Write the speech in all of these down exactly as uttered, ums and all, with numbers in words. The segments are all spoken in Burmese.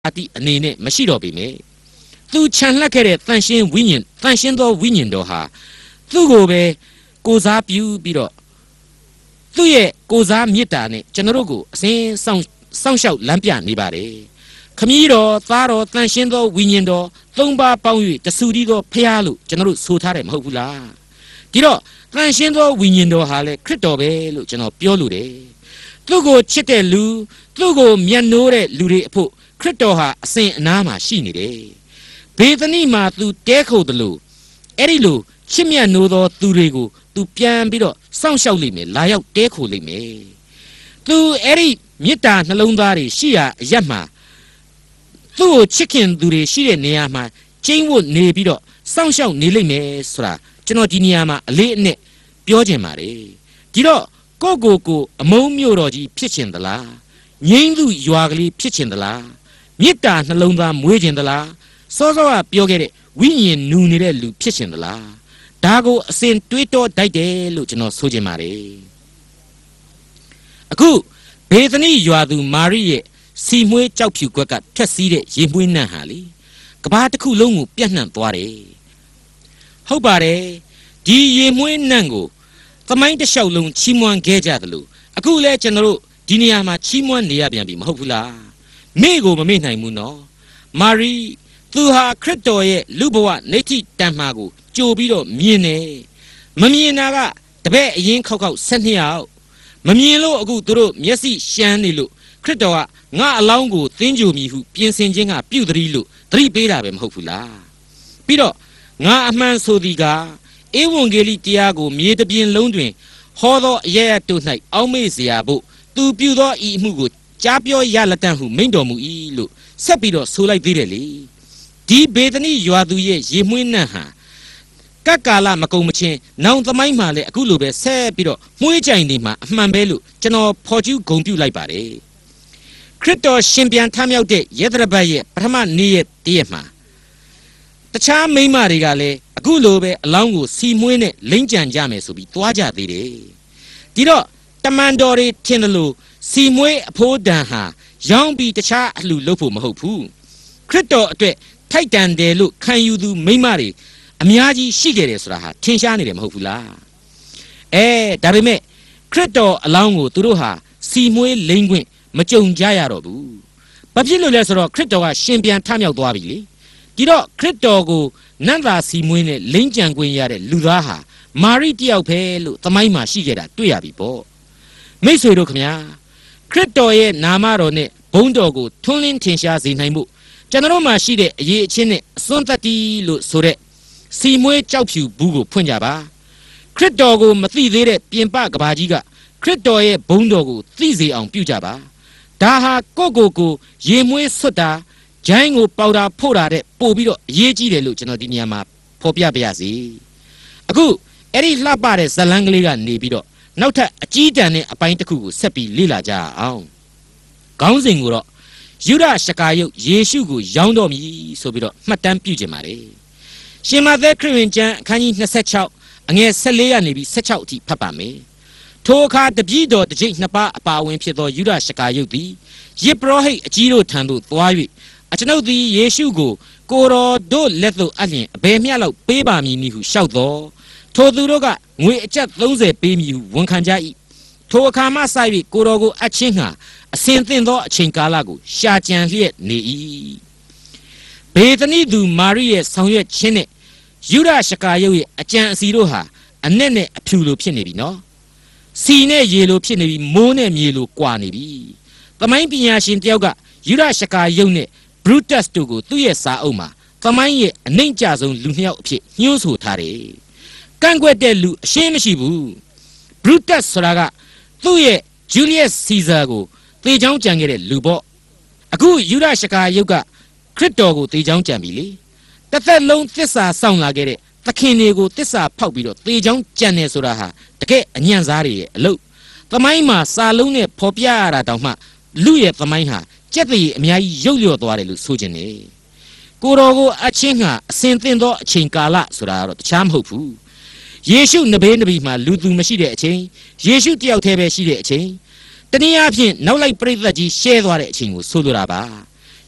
တိအနေနဲ့မရှိတော့ပေမဲ့သူခြံလှက်ခဲ့တဲ့တန်ရှင်းဝိညာဉ်တန်ရှင်းသောဝိညာဉ်တော်ဟာသူ့ကိုပဲကိုစားပြုပြီးတော့သူ့ရဲ့ကိုစားမေတ္တာနဲ့ကျွန်တော်တို့ကိုအစဉ်စောင့်စောင့်ရှောက်လမ်းပြနေပါတယ်ခမည်းတော်သားတော်တန်ရှင်းသောဝိညာဉ်တော်သုံးပါးပေါင်း၍တဆူတည်းသောဖခင်လို့ကျွန်တော်တို့ဆိုထားတယ်မဟုတ်ဘူးလားဒီတော့တန်ရှင်းသောဝိညာဉ်တော်ဟာလေခရစ်တော်ပဲလို့ကျွန်တော်ပြောလို့တယ်သူ့ကိုချစ်တဲ့လူသူ့ကိုမျက်နှိုးတဲ့လူတွေအဖို့ခရစ်တော်ဟာအစဉ်အနာမှာရှိနေတယ်ဘေသနိမှာသူတဲခုတ်တယ်လို့အဲ့ဒီလိုချစ်မြတ်နိုးသောသူတွေကိုသူပြန်ပြီးတော့စောင့်ရှောက်လိမ့်မယ်လာရောက်တဲခိုလိမ့်မယ်သူအဲ့ဒီမေတ္တာနှလုံးသားတွေရှိရာအရက်မှာသူ့ကိုချစ်ခင်သူတွေရှိတဲ့နေရာမှာကျင်းဝတ်နေပြီးတော့စောင့်ရှောက်နေလိမ့်မယ်ဆိုတာကျွန်တော်ဒီနေရာမှာအလေးအနက်ပြောချင်ပါတယ်ဒီတော့ကိုကိုကိုအမုန်းမြို့တော်ကြီးဖြစ်ချင်သလားငိမ့်သူရွာကလေးဖြစ်ချင်သလားမေတ္တာနှလုံးသားမွေးချင်သလားစောစောကပြောခဲ့တဲ့ဝိညာဉ်နူနေတဲ့လူဖြစ်ချင်သလားဒါကိုအစဉ်တွေးတောတိုက်တယ်လို့ကျွန်တော်ဆိုချင်ပါတယ်အခုဘေသနိရွာသူမာရိရဲ့စီမွေးကြောက်ဖြူကွက်ကဖြက်စီးတဲ့ရေမွေးနှံ့ဟာလေကဘာတစ်ခုလုံးကိုပြန့်နှံ့သွားတယ်ဟုတ်ပါတယ်ဒီရေမွေးနှံ့ကိုသမိုင်းတစ်လျှောက်လုံးချီးမွမ်းခဲ့ကြသလိုအခုလဲကျွန်တော်တို့ဒီနေရာမှာချီးမွမ်းနေရပြန်ပြီမဟုတ်ဘူးလားမေ့ကိုမမေ့နိုင်ဘူးနော်မာရိသူဟာခရစ်တော်ရဲ့လူဘဝနေတိတန်မှာကိုကြိုပြီးတော့မြင်နေမမြင်တာကတပည့်အရင်ခောက်ခောက်ဆက်နှစ်ယောက်မမြင်လို့အခုသူတို့မျက်စိရှမ်းနေလို့ခရစ်တော်ကငါအလောင်းကိုသင်္ကြိုမြည်ဟုပြင်ဆင်ခြင်းကပြုသတိလို့သတိပေးတာပဲမဟုတ်ဘူးလားပြီးတော့ငါအမှန်ဆိုသည်ကဧဝံဂေလိတရားကိုမြေတပြင်လုံးတွင်ဟောသောအရရတို့၌အောက်မေ့เสียဖို့သူပြုသောဤအမှုကိုကြားပြောရလက်တန့်ဟုမိန့်တော်မူ၏လို့ဆက်ပြီးတော့ဆိုလိုက်သေးတယ်လေဒီဘေသနိရွာသူရဲ့ရေမွှေးနှံ့ဟာကတ်ကာလမကုံမချင်းနောင်သမိုင်းမှာလည်းအခုလိုပဲဆက်ပြီးတော့မွှေးကြိုင်နေမှာအမှန်ပဲလို့ကျွန်တော်ဖော်ကျူးဂုဏ်ပြုလိုက်ပါတယ်ခရစ်တော်ရှင်ပြန်ထမြောက်တဲ့ယေသရဘတ်ရဲ့ပထမနေ့ရက်တည့်မှာတခြားမိန်းမတွေကလည်းအခုလိုပဲအလောင်းကိုစီမွှေးနဲ့လိမ့်ကြံကြမယ်ဆိုပြီးသွားကြသေးတယ်ဒီတော့တမန်တော်တွေထင်တယ်လို့စီမွှေးအဖိုးတန်ဟာရောင်းပြီးတခြားအလှလုပ်ဖို့မဟုတ်ဘူးခရစ်တော်အတွက်ထိုက်တန်တယ်လို့ခံယူသူမိန်းမတွေအများကြီးရှိခဲ့တယ်ဆိုတာဟာထင်ရှားနေတယ်မဟုတ်ဘူးလားအဲဒါပေမဲ့ခရစ်တော်အလောင်းကိုသူတို့ဟာစီမွှေးလိမ့်ခွင့်မကြုံကြရတော့ဘူးဘာဖြစ်လို့လဲဆိုတော့ခရစ်တော်ကရှင်ပြန်ထမြောက်သွားပြီလေဒီတော့ခရစ်တော်ကိုနတ်သားစီမွှေးနဲ့လိမ့်ကြံခွင့်ရတဲ့လူသားဟာမာရိတယောက်ပဲလို့သမိုင်းမှာရှိခဲ့တာတွေ့ရပြီပေါ့မိတ်ဆွေတို့ခင်ဗျာခရစ်တော်ရဲ့နာမတော်နဲ့ဘုန်းတော်ကိုထွန်းလင်းထင်ရှားစေနိုင်ဖို့ကျွန်တော်မှရှိတဲ့အရေးအချင်းနဲ့အစွန်းတတိလို့ဆိုတဲ့စီမွေးကြောက်ဖြူဘူးကိုဖွင့်ကြပါခရစ်တော်ကိုမသိသေးတဲ့ပြင်ပကဘာကြီးကခရစ်တော်ရဲ့ဘုန်းတော်ကိုသိစေအောင်ပြုကြပါဒါဟာကိုကိုကိုရေမွေးဆွတ်တာဂျိုင်းကိုပေါတာဖို့တာတဲ့ပို့ပြီးတော့အရေးကြီးတယ်လို့ကျွန်တော်ဒီနေရာမှာဖော်ပြပါရစေအခုအဲ့ဒီလှပတဲ့ဇလန်းကလေးကနေပြီးတော့နောက်ထပ်အကြီးတန်းတဲ့အပိုင်းတစ်ခုကိုဆက်ပြီးလေ့လာကြအောင်ခေါင်းစဉ်ကိုတော့ယူဒရှကာယုတ်ယေရှုကိုရောင်းတော်မူဆိုပြီးတော့မှတ်တမ်းပြုကြပါလေရှင်မသက်ခရစ်ဝင်ကျမ်းအခန်းကြီး၂၆အငယ်၁၄ကနေပြီး၁၆အထိဖတ်ပါမယ်ထိုအခါတပည့်တော်တစ်ကျိပ်နှစ်ပါးအပါဝင်ဖြစ်သောယူဒရှကာယုတ်သည်ယေဘရဟိတ်အကြီးတို့ထံသို့သွား၍အကျွန်ုပ်သည်ယေရှုကိုကိုတော်တို့လက်သို့အလျင်အဘယ်မျှလောက်ပေးပါမည်နည်းဟုလျှောက်သောထိုသူတို့ကငွေအကျပ်၃၀ပေးမည်ဟုဝန်ခံကြ၏ထိုအခါမှစ၍ကိုတော်ကိုအချင်းဟာအစဉ်သင့်သောအချိန်ကာလကိုရှာကြံလျက်နေ၏ဘေသနိသူမာရိရဲ့ဆောင်ရွက်ခြင်းနဲ့ယူဒရှကာယုတ်ရဲ့အကြံအစီတို့ဟာအနက်နဲ့အဖြူလိုဖြစ်နေပြီနော်စီနဲ့ရေလိုဖြစ်နေပြီမိုးနဲ့မြေလိုကွာနေပြီသမိုင်းပညာရှင်တယောက်ကယူဒရှကာယုတ်နဲ့ဘရုတက်စ်တို့ကိုသူ့ရဲ့စာအုပ်မှာသမိုင်းရဲ့အနှိမ့်ကျဆုံးလူနှစ်ယောက်အဖြစ်ညွှန်းဆိုထားတယ်ကန့်ကွက်တဲ့လူအရှင်းမရှိဘူးဘရုတက်စ်ဆိုတာကသူ့ရဲ့ဂျူလီယပ်စီဇာကိုသေချောင်းကြံခဲ့တဲ့လူပေါ့အခုယူဒရှကာယုတ်ကခရစ်တော်ကိုသေချောင်းကြံပြီလေတစ်သက်လုံးသစ္စာစောင့်လာခဲ့တဲ့သခင်တွေကိုသစ္စာဖောက်ပြီးတော့သေချောင်းကြံနေဆိုတာဟာတကယ်အညံ့စားတွေရဲ့အလုပ်သမိုင်းမှာစာလုံးနဲ့ဖော်ပြရတာတောင်မှလူရဲ့သမိုင်းဟာကြက်တည်းအများကြီးရုပ်လျော့သွားတယ်လို့ဆိုချင်တယ်ကိုတော်ကိုအချင်းဟာအစဉ်သင့်သောအချိန်ကာလဆိုတာကတော့တခြားမဟုတ်ဘူးယေရှုနဘေးနဘီမှာလူသူမရှိတဲ့အချိန်ယေရှုတယောက်တည်းပဲရှိတဲ့အချိန်တနည်းအားဖြင့်နောက်လိုက်ပြိဿကြီးရှဲသွားတဲ့အချိန်ကိုဆိုလိုတာပါ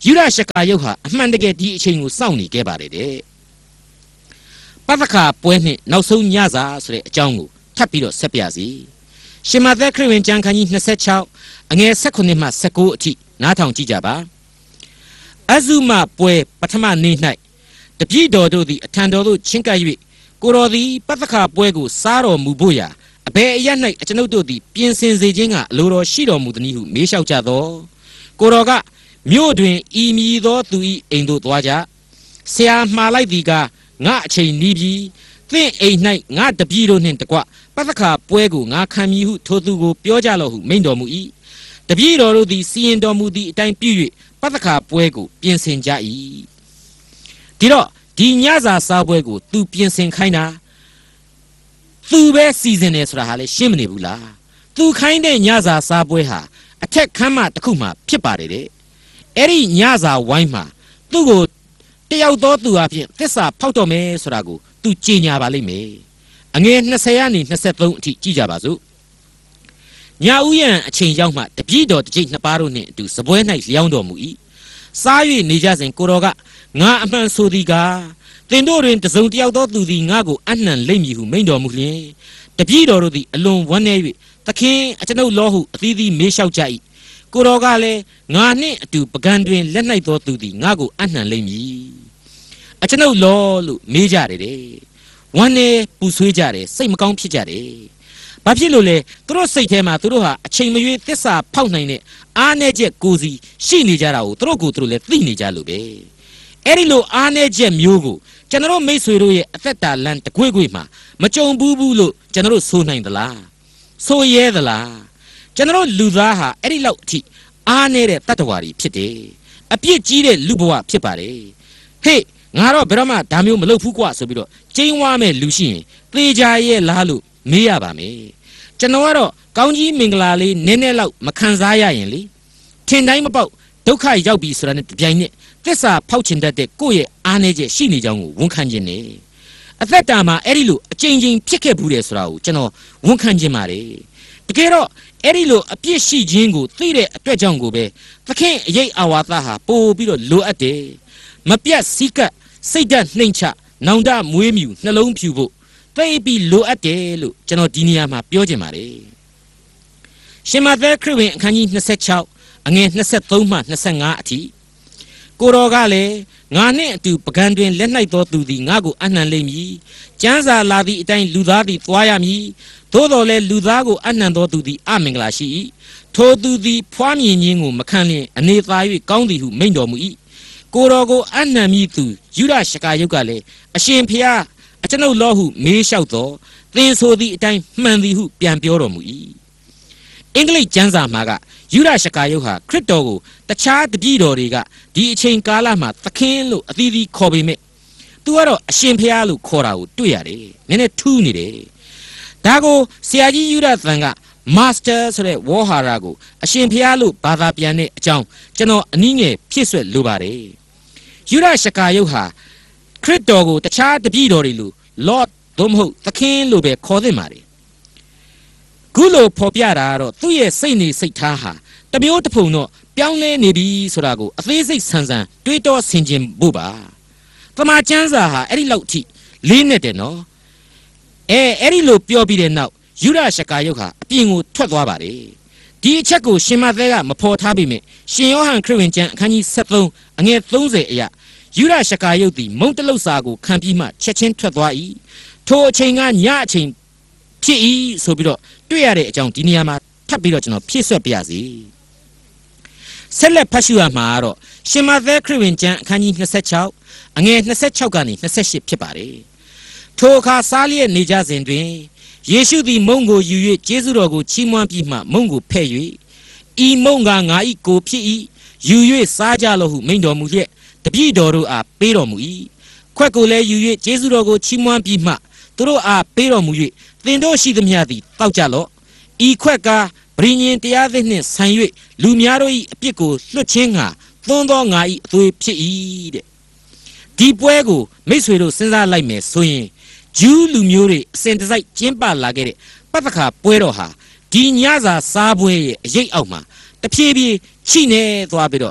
ယူရရှကာယုတ်ဟာအမှန်တကယ်ဒီအချိန်ကိုစောင့်နေခဲ့ပါတယ်တဲ့ပသခါပွဲနှစ်နောက်ဆုံးညစာဆိုတဲ့အကြောင်းကိုထပ်ပြီးတော့ဆက်ပြစီရှင်မသက်ခရစ်ဝင်ကျမ်းခန်းကြီး၂၆အငယ်၁၈မှ၁၉အထိနားထောင်ကြည့်ကြပါအဇုမပွဲပထမနေ့၌တပည့်တော်တို့သည်အထံတော်သို့ချဉ်ကပ်၍ကိုတော်သည်ပသခါပွဲကိုစားတော်မူဖို့ရာအဘယ်အရ၌အကျွန်ုပ်တို့သည်ပြင်ဆင်စေခြင်းကအလိုတော်ရှိတော်မူသည်ဟုမေးလျှောက်ကြသောကိုတော်ကမြို့တွင်ဤမည်သောသူ၏အိမ်သို့သွားကြဆရာမှားလိုက်သည်ကငါအချိန်နီးပြီသင်အိမ်၌ငါတပည့်တို့နှင့်တကွပသခါပွဲကိုငါခံမည်ဟုထိုသူကိုပြောကြလော့ဟုမိန့်တော်မူ၏တပည့်တော်တို့သည်စီရင်တော်မူသည့်အတိုင်းပြု၍ပသခါပွဲကိုပြင်ဆင်ကြ၏ဒီတော့ဒီညစာစားပွဲကိုသူပြင်ဆင်ခိုင်းတာသူပဲစီစဉ်နေဆိုတာဟာလေရှင်းမနေဘူးလားသူခိုင်းတဲ့ညစာစားပွဲဟာအထက်ခန်းမတစ်ခုမှဖြစ်ပါတယ်တဲ့အဲ့ဒီညစာဝိုင်းမှာသူ့ကိုတယောက်သောသူအဖြစ်သစ္စာဖောက်တော်မယ်ဆိုတာကိုသူကြေညာပါလိမ့်မယ်အငယ်၂၀ကနေ၂၃အထိကြည့်ကြပါစို့ညဦးရန်အချိန်ရောက်မှတပည့်တော်တစ်ကြိမ်နှစ်ပါးတို့နှင့်အတူစပွဲ၌လျောင်းတော်မူ၏စား၍နေကြစဉ်ကိုတော်ကငါအမှန်ဆိုသည်ကားသင်တို့တွင်တစုံတယောက်သောသူသည်ငါကိုအနှံလိမ့်မည်ဟုမိန့်တော်မူလျင်တပည့်တော်တို့သည်အလွန်ဝမ်းနည်း၍သခင်အကျွန်ုပ်လောဟုအသီးသီးမေးလျှောက်ကြ၏ကိုတော်ကလည်းငါနှင့်အတူပကံတွင်လက်၌သောသူသည်ငါကိုအနှံလိမ့်မည်အကျွန်ုပ်လောလို့မေးကြတယ်တဲ့ဝမ်းနည်းပူဆွေးကြတယ်စိတ်မကောင်းဖြစ်ကြတယ်ဘာဖြစ်လို့လဲသူတို့စိတ်ထဲမှာသူတို့ဟာအချိန်မရွေးသစ္စာဖောက်နိုင်တဲ့အားနည်းချက်ကိုစီရှိနေကြတာကိုသူတို့ကိုသူတို့လည်းသိနေကြလို့ပဲအဲ့ဒီလိုအားနည်းချက်မျိုးကိုကျွန်တော်မိတ်ဆွေတို့ရဲ့အသက်တာလမ်းတကွေ့ကွေ့မှာမကြုံဘူးဘူးလို့ကျွန်တော်ဆိုနိုင်သလားဆိုရဲသလားကျွန်တော်လူသားဟာအဲ့ဒီလောက်အထိအားနည်းတဲ့တတ္တဝါတွေဖြစ်တယ်အပြစ်ကြီးတဲ့လူဘဝဖြစ်ပါတယ်ဟေ့ငါတော့ဘယ်တော့မှဒါမျိုးမလုပ်ဘူးကွာဆိုပြီးတော့ကျင်းဝါမဲ့လူရှိရင်သေချာရဲ့လားလို့မေးရပါမယ်ကျွန်တော်ကတော့ကောင်းကြီးမင်္ဂလာလေးနည်းနည်းလောက်မခံစားရရင်လေထင်တိုင်းမပေါက်ဒုက္ခရောက်ပြီဆိုတာနဲ့တပြိုင်နက်သစ္စာဖောက်ချင်တတ်တဲ့ကိုယ့်ရဲ့အားနည်းချက်ရှိနေကြောင်းကိုဝန်ခံခြင်းနဲ့အသက်တာမှာအဲ့ဒီလိုအကြိမ်ကြိမ်ဖြစ်ခဲ့ဘူးတယ်ဆိုတာကိုကျွန်တော်ဝန်ခံခြင်းပါတယ်တကယ်တော့အဲ့ဒီလိုအပြစ်ရှိခြင်းကိုသိတဲ့အတွက်ကြောင့်ကိုပဲသခင်အရေးအာဝါသဟာပို့ပြီးတော့လိုအပ်တယ်မပြတ်စည်းကပ်စိတ်ဓာတ်နှိမ်ချနောင်တမွေးမြူနှလုံးဖြူဖို့သိပြီးလိုအပ်တယ်လို့ကျွန်တော်ဒီနေရာမှာပြောချင်ပါတယ်ရှင်မသက်ခရစ်ဝင်အခန်းကြီး၂၆အငယ်၂၃မှ၂၅အထိကိုတော်ကလည်းငါနှင့်အတူပကံတွင်လက်၌သောသူသည်ငါကိုအနှံလိမ့်မည်ကျမ်းစာလာသည့်အတိုင်းလူသားသည်သွားရမည်သို့တော်လည်းလူသားကိုအနှံသောသူသည်အမင်္ဂလာရှိ၏ထိုသူသည်ဖွားမြင်ခြင်းကိုမခံလျင်အနေသာ၍ကောင်းသည်ဟုမိန့်တော်မူ၏ကိုတော်ကိုအနှံမည်သူယူရရှကာယုတ်ကလည်းအရှင်ဖျားအကျွန်ုပ်လောဟုမေးလျှောက်သောသင်ဆိုသည့်အတိုင်းမှန်သည်ဟုပြန်ပြောတော်မူ၏အင်္ဂလိပ်ကျမ်းစာမှာကယူရရှကာယုတ်ဟာခရစ်တော်ကိုတခြားတပည့်တော်တွေကဒီအချိန်ကာလမှာသခင်လို့အသီးသီးခေါ်ပေမဲ့သူကတော့အရှင်ဖျားလို့ခေါ်တာကိုတွေ့ရတယ်နည်းနည်းထူးနေတယ်ဒါကိုဆရာကြီးယူရသန်က master ဆိုတဲ့ဝေါ်ဟာရာကိုအရှင်ဖျားလို့ဘာသာပြန်တဲ့အကြောင်းကျွန်တော်အနည်းငယ်ဖြည့်ဆွက်လိုပါတယ်ယူရရှကာယုတ်ဟာခရစ်တော်ကိုတခြားတပည့်တော်တွေလို့ Lord သို့မဟုတ်သခင်လို့ပဲခေါ်သင့်ပါတယ်ခုလိုဖော်ပြတာကတော့သူ့ရဲ့စိတ်နေစိတ်ထားဟာတမျိုးတစ်ဖုံတော့ပြောင်းလဲနေပြီဆိုတာကိုအသေးစိတ်ဆန်းဆန်းတွေးတောဆင်ခြင်ဖို့ပါတမန်ကျမ်းစာဟာအဲ့ဒီလောက်ထိလေးနဲ့တယ်နော်အဲအဲ့ဒီလိုပြောပြီးတဲ့နောက်ယူရရှကာယုတ်ဟာအပြင်ကိုထွက်သွားပါတယ်ဒီအချက်ကိုရှင်မသဲကမဖော်ထားပေမဲ့ရှင်ယောဟန်ခရစ်ဝင်ကျမ်းအခန်းကြီး၁၃အငယ်၃၀အရာယူရရှကာယုတ်သည်မုန်တလုတ်စာကိုခံပြီးမှချက်ချင်းထွက်သွား၏ထိုအချိန်ကညအချိန်ဖြစ်၏ဆိုပြီးတော့တွေ့ရတဲ့အကြောင်းဒီနေရာမှာထပ်ပြီးတော့ကျွန်တော်ဖြည့်ဆွက်ပြရစီဆက်လက်ဖတ်ရှုရမှာတော့ရှင်မသဲခရစ်ဝင်ကျမ်းအခန်းကြီး၂၆အငယ်၂၆ကနေ၂၈ဖြစ်ပါတယ်ထိုအခါစားလျက်နေကြစဉ်တွင်ယေရှုသည်မုန့်ကိုယူ၍ကျေးဇူးတော်ကိုချီးမွမ်းပြီးမှမုန့်ကိုဖဲ့၍ဤမုန့်ကငါ၏ကိုဖြစ်၏ယူ၍စားကြလော့ဟုမိန့်တော်မူလျက်တပည့်တော်တို့အားပေးတော်မူ၏ခွက်ကိုလည်းယူ၍ကျေးဇူးတော်ကိုချီးမွမ်းပြီးမှသူတို့အားပေးတော်မူ၍သင်တို့ရှိသမျှသည်တောက်ကြလော့ဤခွက်ကဗြိညင်တရားသစ်နှင့်ဆိုင်၍လူများတို့၏အပြစ်ကိုလွတ်ခြင်းငှာသွန်းသောငါ၏အသွေးဖြစ်၏တဲ့ဒီပွဲကိုမိတ်ဆွေတို့စဉ်းစားလိုက်မယ်ဆိုရင်ဂျူးလူမျိုးတွေအစဉ်တစိုက်ကျင်းပလာခဲ့တဲ့ပသခါပွဲတော်ဟာဒီညစာစားပွဲရဲ့အရေးအောက်မှာတဖြည်းဖြည်းချိနေသွားပြီးတော့တ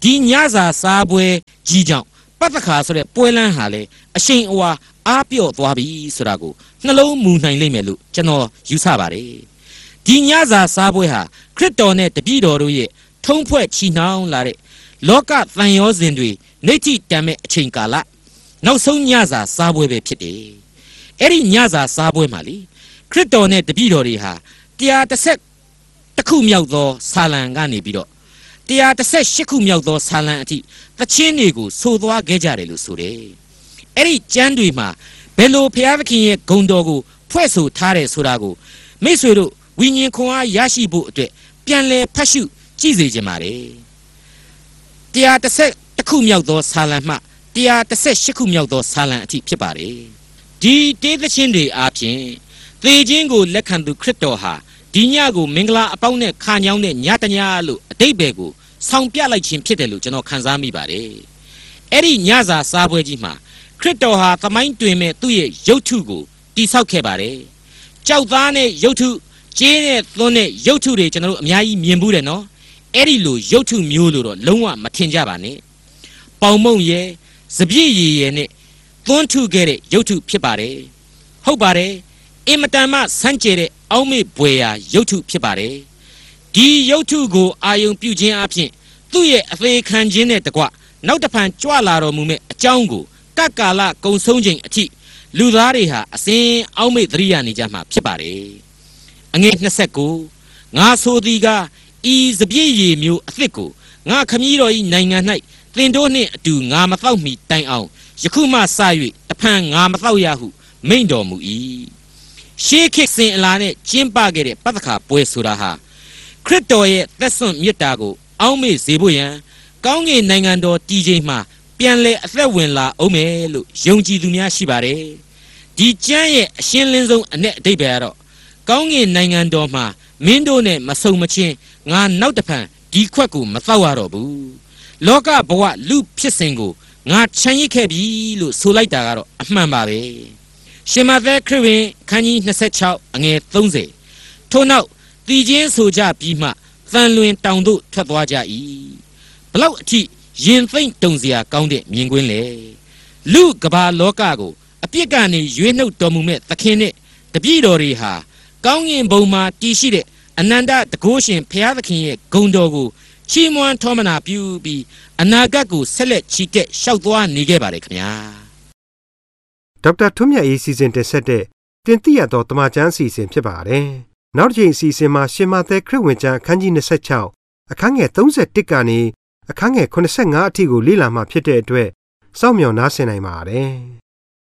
ဒီညစာစားပွဲကြီးကြောင့်ပတ္တခါဆိုတဲ့ပွဲလန်းဟာလေအရှိန်အဝါအားပြော့သွားပြီဆိုတာကိုနှလုံးမူနိုင်လိမ့်မယ်လို့ကျွန်တော်ယူဆပါတယ်ဒီညစာစားပွဲဟာခရစ်တော်နဲ့တပည့်တော်တို့ရဲ့ထုံးဖွဲ့ချီနှောင်းလာတဲ့လောကသံယောဇဉ်တွေနေတိတမ်းမဲ့အချိန်ကာလနောက်ဆုံးညစာစားပွဲပဲဖြစ်တယ်အဲ့ဒီညစာစားပွဲမှာလေခရစ်တော်နဲ့တပည့်တော်တွေဟာတရားတစ်ဆက်တစ်ခုမြောက်သောဆာလံကနေပြီးတော့တရားတစ်ဆက်ရှစ်ခုမြောက်သောဆာလံအထိသချင်းတွေကိုဆိုသွားခဲ့ကြတယ်လို့ဆိုတယ်အဲ့ဒီကျမ်းတွေမှာဘယ်လိုဘုရားသခင်ရဲ့ဂုဏ်တော်ကိုဖွဲ့ဆိုထားတယ်ဆိုတာကိုမိတ်ဆွေတို့ဝိညာဉ်ခွန်အားရရှိဖို့အတွက်ပြန်လည်ဖတ်ရှုကြည့်စေချင်ပါတယ်တရားတစ်ဆက်တစ်ခုမြောက်သောဆာလံမှတရားတစ်ဆက်ရှစ်ခုမြောက်သောဆာလံအထိဖြစ်ပါတယ်ဒီတေးသချင်းတွေအားဖြင့်သေခြင်းကိုလက်ခံသူခရစ်တော်ဟာဒီညကိုမင်္ဂလာအပေါင်းနဲ့ခါညောင်းတဲ့ညတညလို့အတိတ်ဘယ်ကိုဆောင်ပြလိုက်ခြင်းဖြစ်တယ်လို့ကျွန်တော်ခန်းစားမိပါတယ်အဲ့ဒီညစာစားပွဲကြီးမှာခရစ်တော်ဟာသမိုင်းတွင်မဲ့သူ့ရဲ့ရုပ်ထုကိုတိဆောက်ခဲ့ပါတယ်ကြောက်သားနဲ့ရုပ်ထုကျင်းနဲ့သွန်းနဲ့ရုပ်ထုတွေကျွန်တော်တို့အများကြီးမြင်ဘူးတယ်နော်အဲ့ဒီလိုရုပ်ထုမျိုးလို့တော့လုံးဝမထင်ကြပါနဲ့ပေါင်မုံရဲ့စပြည့်ရည်ရဲ့နဲ့သွန်းထုခဲ့တဲ့ရုပ်ထုဖြစ်ပါတယ်ဟုတ်ပါတယ်အင်မတန်မှဆန်းကျယ်တဲ့အောက်မေ့ဘွယ်ရာရုပ်ထုဖြစ်ပါတယ်ဒီရုပ်ထုကိုအာယုံပြုခြင်းအပြင်သူ့ရဲ့အသေးခံခြင်းနဲ့တကွနောက်တစ်ဖန်ကြွလာတော်မူမဲ့အကြောင်းကိုကပ်ကာလကုံဆုံးခြင်းအထိလူသားတွေဟာအစဉ်အောက်မေ့သတိရနေကြမှာဖြစ်ပါတယ်အငယ်နှစ်ဆက်ကိုငါဆိုသည်ကဤစပြည့်ရည်မျိုးအသစ်ကိုငါခမည်းတော်၏နိုင်ငံ၌သင်တို့နှင့်အတူငါမတော့မီတိုင်အောင်ယခုမှစ၍တဖန်ငါမတော့ရဟုမိန့်တော်မူ၏ရှေးခေတ်စဉ်အလာနဲ့ကျင်းပခဲ့တဲ့ပတ္တခါပွဲဆိုတာဟာခရစ်တော်ရဲ့သက်စွန့်မြတ်တာကိုအောက်မေ့စေဖို့ရန်ကောင်းကင်နိုင်ငံတော်တည်ခြင်းမှာပြန်လဲအသက်ဝင်လာအောင်မယ်လို့ယုံကြည်သူများရှိပါတယ်ဒီကျမ်းရဲ့အရှင်းလင်းဆုံးအ내အဓိပ္ပာယ်ကတော့ကောင်းကင်နိုင်ငံတော်မှာမင်းတို့နဲ့မဆုံမချင်းငါနောက်တစ်ဖန်ဒီခွက်ကိုမတော့ရတော့ဘူးလောကဘဝလူဖြစ်စဉ်ကိုငါချမ်းရစ်ခဲ့ပြီလို့ဆိုလိုက်တာကတော့အမှန်ပါပဲရှင်မသက်ခရစ်ဝင်ခန်းကြီးနှစ်ဆယ့်ခြောက်အငယ်သုံးဆယ်ထို့နောက်တည်ခြင်းဆိုကြပြီးမှသံလွင်တောင်သို့ထွက်သွားကြ၏ဘလောက်အထိရင်သိမ့်တုံစရာကောင်းတဲ့မြင်ကွင်းလေလူကဘာလောကကိုအပြစ်ကနေရွေးနှုတ်တော်မူမဲ့သခင်နဲ့တပည့်တော်တွေဟာကောင်းကင်ဘုံမှာတည်ရှိတဲ့အနန္တတကုရှင်ဘုရားသခင်ရဲ့ဂုဏ်တော်ကိုချီးမွမ်းထောမနာပြုပြီးအနာဂတ်ကိုဆက်လက်ချီတက်လျှောက်သွားနေခဲ့ပါတယ်ခင်ဗျာဒေါက်တာထွန်းမြတ်အေးစီစဉ်တင်ဆက်တဲ့တင်ပြရတော့တမချန်းစီစဉ်ဖြစ်ပါတယ်နောက်တစ်ချိန်အစီအစဉ်မှာရှင်မသက်ခရစ်ဝင်ကျမ်းအခန်းကြီးနှစ်ဆယ့်ခြောက်အခန်းငယ်သုံးဆယ့်တစ်ကနေအခန်းငယ်ခုနှစ်ဆယ့်ငါးအထိကိုလေ့လာမှဖြစ်တဲ့အတွက်စောင့်မျှော်နားဆင်နိုင်ပါတယ်